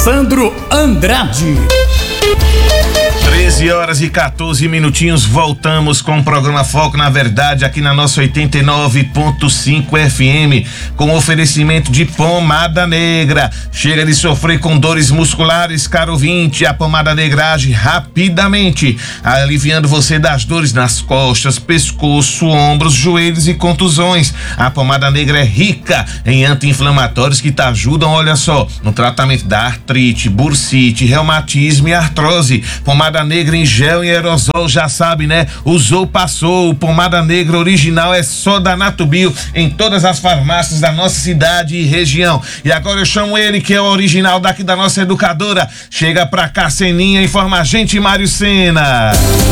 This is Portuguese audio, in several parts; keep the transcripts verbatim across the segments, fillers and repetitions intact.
Alessandro Andrade. treze horas e quatorze minutinhos, voltamos com o programa Foco na Verdade aqui na nossa oitenta e nove ponto cinco F M, com oferecimento de pomada negra. Chega de sofrer com dores musculares, caro ouvinte, a pomada negra age rapidamente, aliviando você das dores nas costas, pescoço, ombros, joelhos e contusões. A pomada negra é rica em anti-inflamatórios que te ajudam, olha só, no tratamento da artrite, bursite, reumatismo e artrose. Pomada negra em gel e aerosol, já sabe, né? Usou, passou. Pomada negra original é só da Natubio em todas as farmácias da nossa cidade e região. E agora eu chamo ele, que é o original daqui da nossa educadora. Chega pra cá, Seninha, informa a gente, Mário Sena.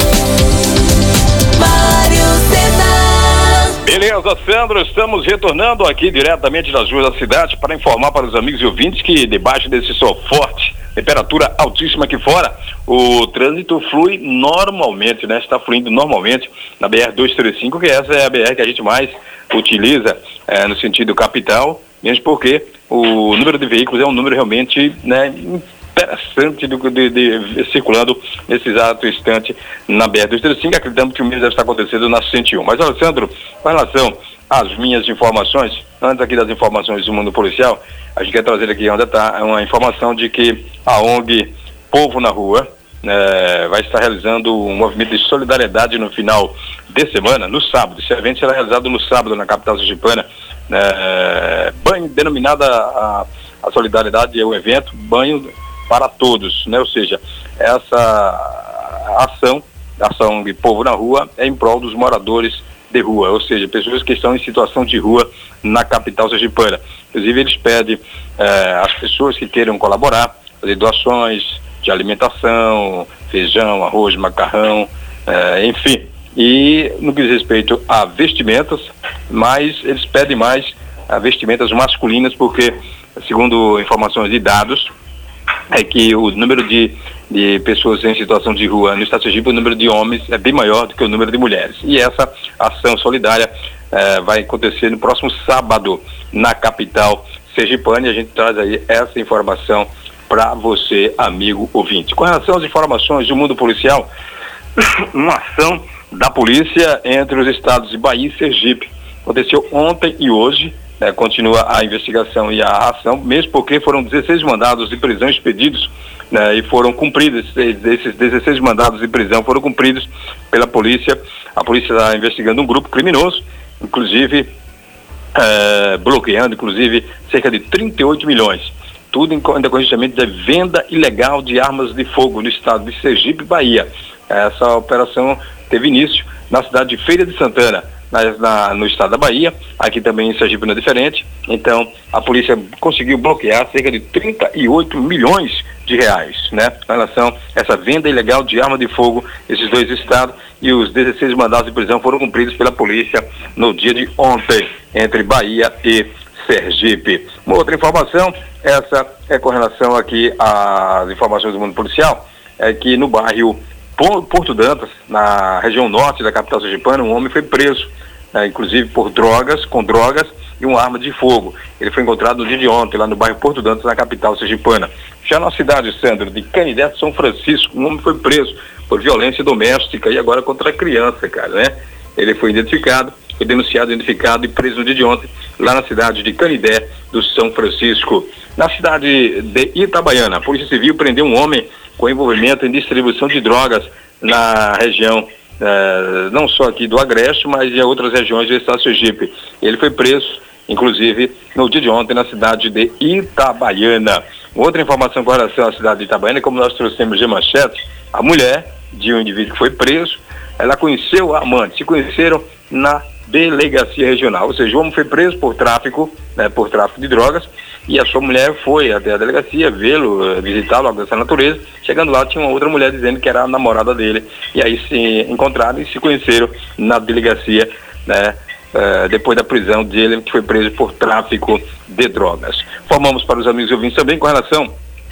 Mário Sena. Beleza, Sandro, estamos retornando aqui diretamente das ruas da cidade para informar para os amigos e ouvintes que debaixo desse sol forte, temperatura altíssima aqui fora, o trânsito flui normalmente, né? Está fluindo normalmente na B R duzentos e trinta e cinco, que essa é a B R que a gente mais utiliza é, no sentido capital, mesmo porque o número de veículos é um número realmente, né, interessante de, de, de, circulando nesse exato instante na B R duzentos e trinta e cinco. Acreditamos que o mesmo deve estar acontecendo na cento e um. Mas, Alessandro, com relação às minhas informações, antes aqui das informações do mundo policial, a gente quer trazer aqui onde está uma informação de que a O N G Povo na Rua é, vai estar realizando um movimento de solidariedade no final de semana, no sábado. Esse evento será realizado no sábado na capital sergipana, é, banho, denominada a, a solidariedade é o evento Banho para Todos, né? Ou seja, essa ação, a ação de Povo na Rua é em prol dos moradores de rua, ou seja, pessoas que estão em situação de rua na capital sergipana. Inclusive, eles pedem eh, às pessoas que queiram colaborar, fazer doações de alimentação, feijão, arroz, macarrão, eh, enfim. E no que diz respeito a vestimentas, mas eles pedem mais a vestimentas masculinas, porque, segundo informações de dados, é que o número de, de pessoas em situação de rua no estado de Sergipe, o número de homens é bem maior do que o número de mulheres. E essa ação solidária eh, vai acontecer no próximo sábado na capital sergipana, e a gente traz aí essa informação para você, amigo ouvinte. Com relação às informações do mundo policial, uma ação da polícia entre os estados de Bahia e Sergipe aconteceu ontem e hoje. É, continua a investigação e a ação, mesmo porque foram dezesseis mandados de prisão expedidos, né, e foram cumpridos. Esses dezesseis mandados de prisão foram cumpridos pela polícia. A polícia está investigando um grupo criminoso, inclusive é, bloqueando, inclusive, cerca de trinta e oito milhões. Tudo em decorrentemente da venda ilegal de armas de fogo no estado de Sergipe e Bahia. Essa operação teve início na cidade de Feira de Santana, Na, na, no estado da Bahia. Aqui também em Sergipe não é diferente. Então a polícia conseguiu bloquear cerca de trinta e oito milhões de reais, né, com relação a essa venda ilegal de arma de fogo, esses dois estados, e os dezesseis mandados de prisão foram cumpridos pela polícia no dia de ontem, entre Bahia e Sergipe. Uma outra informação, essa é com relação aqui às informações do mundo policial, é que no bairro Porto Dantas, na região norte da capital sergipana, um homem foi preso, né, inclusive por drogas, com drogas e uma arma de fogo. Ele foi encontrado no dia de ontem, lá no bairro Porto Dantas, na capital sergipana. Já na cidade, Sandro, de Canidé, São Francisco, um homem foi preso por violência doméstica e agora contra a criança, cara, né? Ele foi identificado, foi denunciado, identificado e preso no dia de ontem, lá na cidade de Canidé, do São Francisco. Na cidade de Itabaiana, a Polícia Civil prendeu um homem com envolvimento em distribuição de drogas na região, eh, não só aqui do Agreste, mas em outras regiões do estado de Sergipe. Ele foi preso, inclusive, no dia de ontem, na cidade de Itabaiana. Outra informação com relação à cidade de Itabaiana, como nós trouxemos de manchete, a mulher de um indivíduo que foi preso, ela conheceu a amante, se conheceram na delegacia regional, ou seja, o homem foi preso por tráfico, né, por tráfico de drogas, e a sua mulher foi até a delegacia vê-lo, visitá-lo, algo dessa natureza. Chegando lá, tinha uma outra mulher dizendo que era a namorada dele, e aí se encontraram e se conheceram na delegacia, né, uh, depois da prisão dele, que foi preso por tráfico de drogas. Formamos para os amigos ouvintes também com relação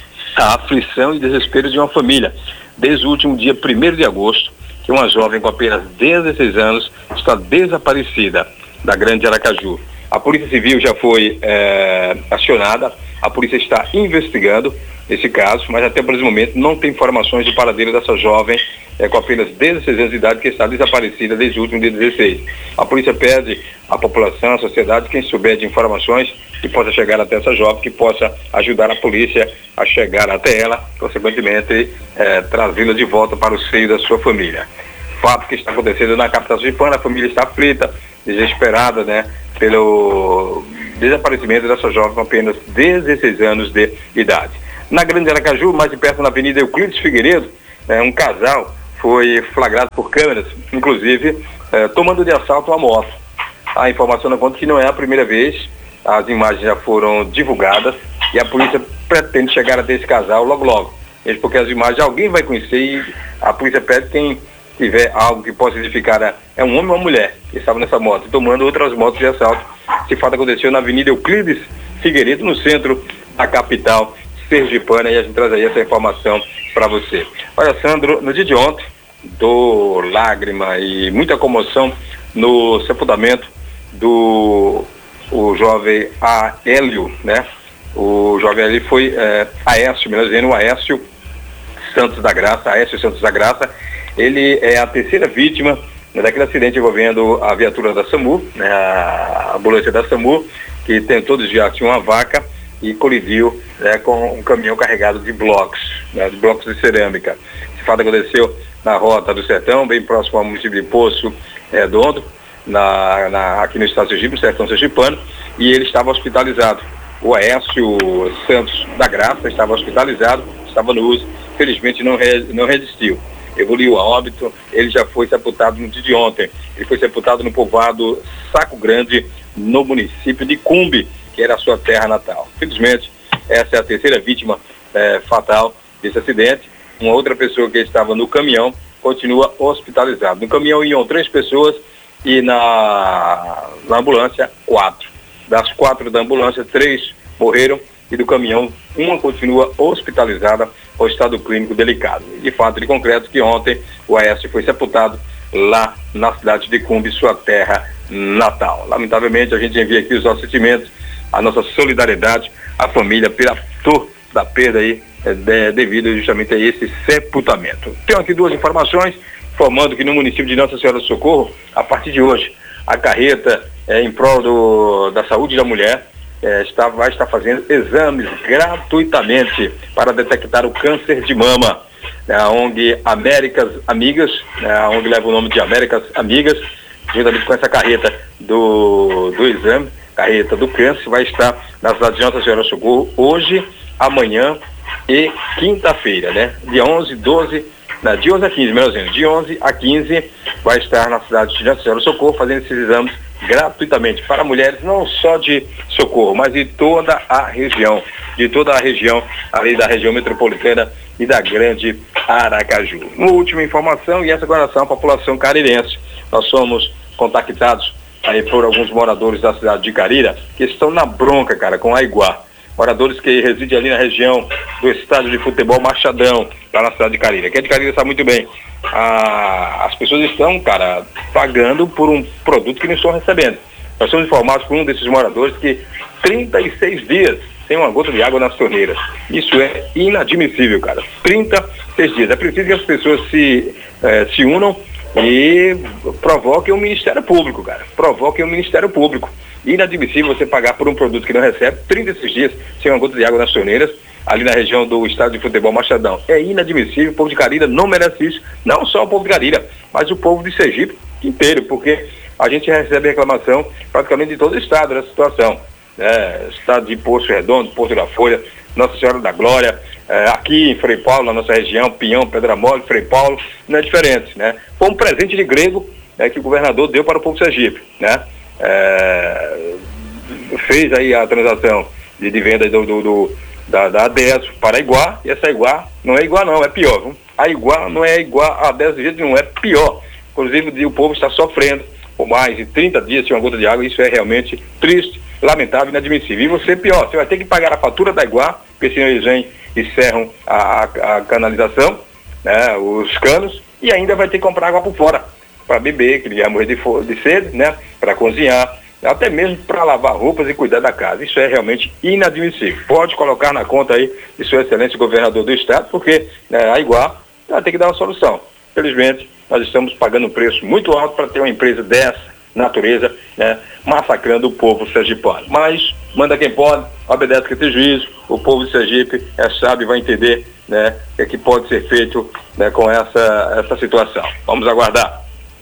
à aflição e desespero de uma família. Desde o último dia primeiro de agosto, que uma jovem com apenas dezesseis anos está desaparecida da Grande Aracaju. A Polícia Civil já foi é, acionada, a polícia está investigando nesse caso, mas até por esse momento não tem informações do paradeiro dessa jovem é, com apenas dezesseis anos de idade que está desaparecida desde o último dia dezesseis. A polícia pede à população, à sociedade, quem souber de informações que possa chegar até essa jovem, que possa ajudar a polícia a chegar até ela, consequentemente é, trazê-la de volta para o seio da sua família. Fato que está acontecendo na capital sergipana, a família está aflita, desesperada, né, pelo desaparecimento dessa jovem com apenas dezesseis anos de idade. Na Grande Aracaju, mais de perto na Avenida Euclides Figueiredo, né, um casal foi flagrado por câmeras, inclusive eh, tomando de assalto uma moto. A informação na conta que não é a primeira vez, as imagens já foram divulgadas e a polícia pretende chegar até esse casal logo logo. Mesmo porque as imagens alguém vai conhecer e a polícia pede quem tiver algo que possa identificar, né, é um homem ou uma mulher que estava nessa moto, tomando outras motos de assalto. Esse fato aconteceu na Avenida Euclides Figueiredo, no centro da capital sergipana, e a gente traz aí essa informação para você. Olha, Sandro, no dia de ontem, dor, lágrima e muita comoção no sepultamento do o jovem Aélio, né? O jovem ali foi é, Aécio, melhor dizendo, o Aécio Santos da Graça, Aécio Santos da Graça. Ele é a terceira vítima, né, daquele acidente envolvendo a viatura da SAMU, né, a ambulância da SAMU, que tentou desviar, tinha uma vaca e colidiu, né, com um caminhão carregado de blocos, né, de blocos de cerâmica. Esse fato aconteceu na Rota do Sertão, bem próximo ao município de Poço Redondo, na, na, aqui no estado de Sergipe, no Sertão Sergipano, e ele estava hospitalizado. O Aécio Santos da Graça estava hospitalizado, estava no uso, felizmente não, re, não resistiu. Evoluiu a óbito, ele já foi sepultado no dia de ontem. Ele foi sepultado no povoado Saco Grande, no município de Cumbe, que era a sua terra natal. Felizmente, essa é a terceira vítima é, fatal desse acidente. Uma outra pessoa que estava no caminhão continua hospitalizada. No caminhão iam três pessoas e na, na ambulância, quatro. Das quatro da ambulância, três morreram e do caminhão, uma continua hospitalizada ao estado clínico delicado. De fato, de concreto, que ontem o Aécio foi sepultado lá na cidade de Cumbe, sua terra natal. Lamentavelmente, a gente envia aqui os nossos sentimentos, a nossa solidariedade à família pela dor da perda aí, é, de, devido justamente a esse sepultamento. Tenho aqui duas informações, informando que no município de Nossa Senhora do Socorro, a partir de hoje, a carreta é, em prol do, da saúde da mulher é, está, vai estar fazendo exames gratuitamente para detectar o câncer de mama. É, a ONG Américas Amigas, é, a ONG leva o nome de Américas Amigas, juntamente com essa carreta do, do exame, carreta do câncer, vai estar na cidade de Nossa Senhora do Socorro hoje, amanhã e quinta-feira, né? Dia onze, doze, não, de onze a quinze, melhor dizendo, de onze a quinze vai estar na cidade de Nossa Senhora do Socorro fazendo esses exames gratuitamente para mulheres, não só de Socorro, mas de toda a região, de toda a região, ali da região metropolitana e da Grande Aracaju. Uma última informação, e essa agora são a população carirense. Nós somos contactados aí por alguns moradores da cidade de Carira que estão na bronca, cara, com a Aiguá. Moradores que residem ali na região do estádio de futebol Machadão, lá na cidade de Carira. Quem é de Carira sabe muito bem. Ah, as pessoas estão, cara, pagando por um produto que não estão recebendo. Nós somos informados por um desses moradores que trinta e seis dias sem uma gota de água nas torneiras. Isso é inadmissível, cara. trinta e seis dias. É preciso que as pessoas se, eh, se unam e provoquem o Ministério Público, cara. Provoquem o Ministério Público. Inadmissível você pagar por um produto que não recebe trinta e seis dias sem uma gota de água nas torneiras, ali na região do estádio de futebol Machadão. É inadmissível, o povo de Carira não merece isso, não só o povo de Carira, mas o povo de Sergipe inteiro, porque a gente recebe reclamação praticamente de todo o estado dessa situação. É, estado de Poço Redondo, Porto da Folha, Nossa Senhora da Glória, é, aqui em Frei Paulo, na nossa região, Pinhão, Pedra Mole, Frei Paulo, não é diferente, né? Foi um presente de grego, né, que o governador deu para o povo de Sergipe, né? É, fez aí a transação de, de venda do, do, do, da, da Adeso para a Aiguá, e essa Aiguá não é igual não, é pior, viu? A Aiguá não é igual a Adeso de jeito nenhum, é pior. Inclusive o povo está sofrendo por mais de trinta dias sem uma gota de água, isso é realmente triste, lamentável e inadmissível. E você, pior, você vai ter que pagar a fatura da Aiguá, porque senão eles vêm e cerram a, a, a canalização, né, os canos, e ainda vai ter que comprar água por fora, para beber, que ele ia morrer de, de sede, né, para cozinhar, até mesmo para lavar roupas e cuidar da casa. Isso é realmente inadmissível. Pode colocar na conta aí de Sua Excelência Governador do Estado, porque né, a Iguá vai ter que dar uma solução. Felizmente, nós estamos pagando um preço muito alto para ter uma empresa dessa natureza, né, massacrando o povo sergipano. Mas manda quem pode, obedece quem tem juízo. O povo de Sergipe é sábio e vai entender, né, o que, é que pode ser feito, né, com essa, essa situação. Vamos aguardar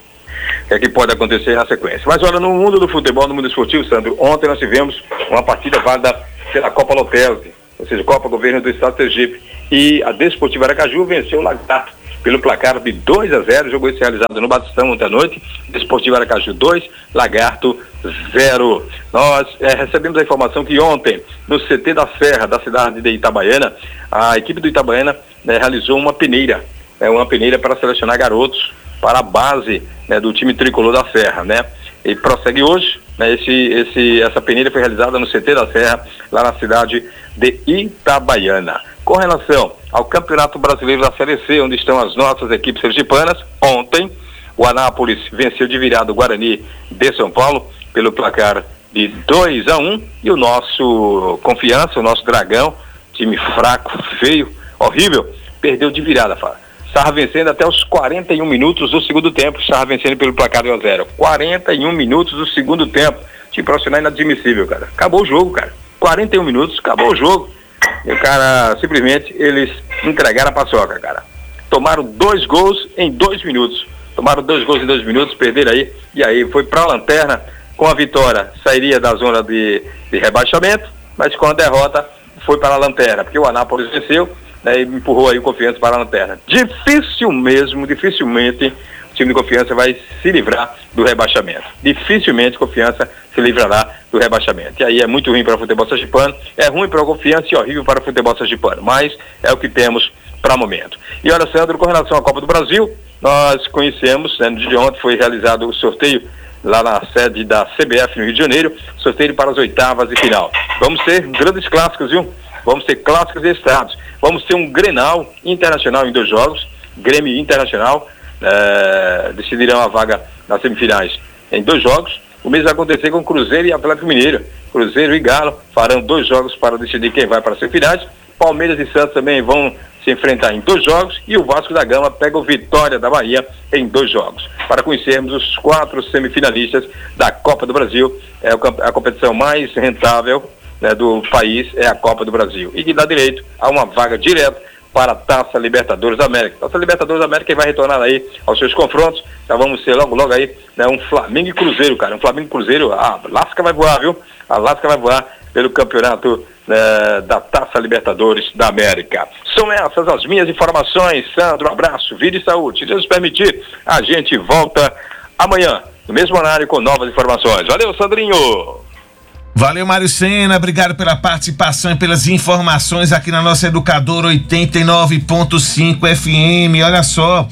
o que é que pode acontecer na sequência. Mas olha, no mundo do futebol, no mundo esportivo, Sandro, ontem nós tivemos uma partida válida pela Copa Lotelze, ou seja, Copa Governo do Estado de Sergipe, e a Desportiva Aracaju venceu o Lagarto pelo placar de dois a zero, o jogo esse realizado no Batistão ontem à noite. Desportivo Aracaju dois, Lagarto zero. Nós é, recebemos a informação que ontem, no C T da Serra, da cidade de Itabaiana, a equipe do Itabaiana né, realizou uma peneira, é, uma peneira para selecionar garotos para a base né, do time tricolor da Serra, né? E prossegue hoje, né, esse, esse, essa peneira foi realizada no C T da Serra, lá na cidade de Itabaiana. Com relação ao Campeonato Brasileiro da Série C, onde estão as nossas equipes sergipanas, ontem o Anápolis venceu de virada o Guarani de São Paulo pelo placar de dois a um, e o nosso Confiança, o nosso Dragão, time fraco, feio, horrível, perdeu de virada, Fábio. Estava vencendo até os quarenta e um minutos do segundo tempo, estava vencendo pelo placar de um a zero. quarenta e um minutos do segundo tempo. Time profissional inadmissível, cara. Acabou o jogo, cara. quarenta e um minutos, acabou o jogo. E o cara, simplesmente, eles entregaram a paçoca, cara. Tomaram dois gols em dois minutos. Tomaram dois gols em dois minutos, perderam aí. E aí foi pra lanterna. Com a vitória, sairia da zona de, de rebaixamento, mas com a derrota, foi para a lanterna. Porque o Anápolis venceu, né, e empurrou aí o Confiança para a lanterna. Difícil mesmo, dificilmente o time de Confiança vai se livrar do rebaixamento. Dificilmente Confiança se livrará do rebaixamento. E aí é muito ruim para o futebol sergipano, é ruim para o Confiança e horrível para o futebol sergipano, mas é o que temos para o momento. E olha, Sandro, com relação à Copa do Brasil, nós conhecemos, né, no dia de ontem foi realizado o sorteio lá na sede da C B F no Rio de Janeiro, sorteio para as oitavas de final. Vamos ter grandes clássicos, viu? Vamos ter clássicos de estados. Vamos ter um Grenal internacional em dois jogos, Grêmio Internacional, é, decidirão a vaga nas semifinais em dois jogos. O mesmo vai acontecer com Cruzeiro e Atlético Mineiro. Cruzeiro e Galo farão dois jogos para decidir quem vai para as semifinais. Palmeiras e Santos também vão se enfrentar em dois jogos, e o Vasco da Gama pega o Vitória da Bahia em dois jogos. Para conhecermos os quatro semifinalistas da Copa do Brasil, é a competição mais rentável, né, do país, é a Copa do Brasil, e que dá direito a uma vaga direta para a Taça Libertadores da América. Taça Libertadores da América vai retornar aí aos seus confrontos. Já vamos ter logo, logo aí, né, um Flamengo e Cruzeiro, cara. Um Flamengo e Cruzeiro, a lasca vai voar, viu? A lasca vai voar pelo campeonato, né, da Taça Libertadores da América. São essas as minhas informações, Sandro. Um abraço, vida e saúde. Se Deus permitir, a gente volta amanhã, no mesmo horário, com novas informações. Valeu, Sandrinho! Valeu, Mário Sena, obrigado pela participação e pelas informações aqui na nossa Educadora oitenta e nove ponto cinco F M. Olha só,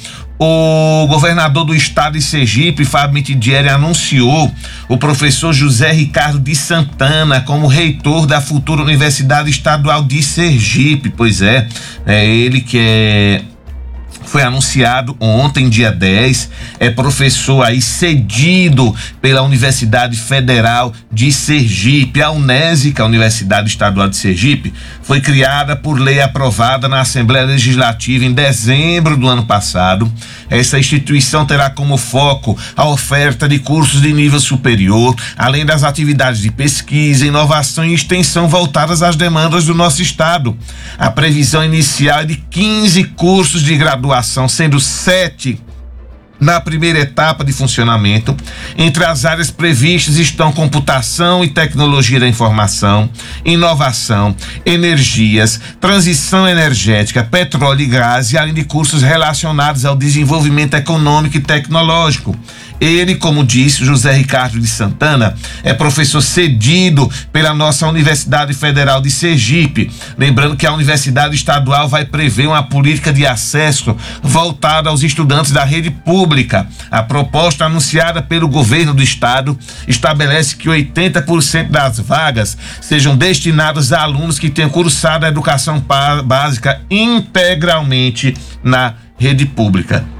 o governador do estado de Sergipe, Fábio Mitidieri, anunciou o professor José Ricardo de Santana como reitor da futura Universidade Estadual de Sergipe. Pois é, é ele que é... foi anunciado ontem, dia dez, é professor aí cedido pela Universidade Federal de Sergipe. A Unésica, a Universidade Estadual de Sergipe, foi criada por lei aprovada na Assembleia Legislativa em dezembro do ano passado. Essa instituição terá como foco a oferta de cursos de nível superior, além das atividades de pesquisa, inovação e extensão voltadas às demandas do nosso estado. A previsão inicial é de quinze cursos de graduação, sendo sete na primeira etapa de funcionamento. Entre as áreas previstas estão computação e tecnologia da informação, inovação, energias, transição energética, petróleo e gás, e além de cursos relacionados ao desenvolvimento econômico e tecnológico. Ele, como disse, José Ricardo de Santana, é professor cedido pela nossa Universidade Federal de Sergipe. Lembrando que a Universidade Estadual vai prever uma política de acesso voltada aos estudantes da rede pública. A proposta anunciada pelo governo do estado estabelece que oitenta por cento das vagas sejam destinadas a alunos que tenham cursado a educação básica integralmente na rede pública.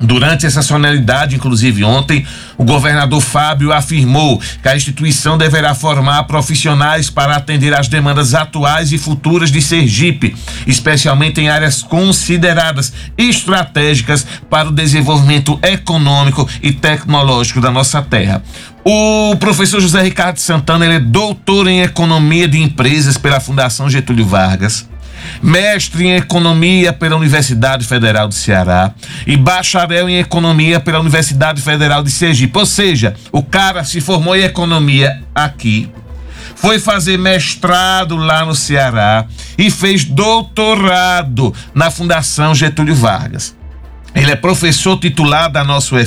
Durante essa solenidade, inclusive ontem, o governador Fábio afirmou que a instituição deverá formar profissionais para atender às demandas atuais e futuras de Sergipe, especialmente em áreas consideradas estratégicas para o desenvolvimento econômico e tecnológico da nossa terra. O professor José Ricardo Santana, ele é doutor em Economia de Empresas pela Fundação Getúlio Vargas, mestre em Economia pela Universidade Federal do Ceará e bacharel em Economia pela Universidade Federal de Sergipe. Ou seja, o cara se formou em Economia aqui, foi fazer mestrado lá no Ceará e fez doutorado na Fundação Getúlio Vargas. Ele é professor titular da nossa U F